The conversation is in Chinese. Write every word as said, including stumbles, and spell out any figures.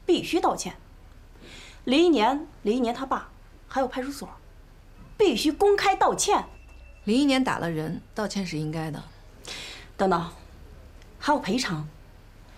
必须道歉。李一年、李一年他爸，还有派出所，必须公开道歉。 李一年打了人，道歉是应该的。 等等，还有赔偿。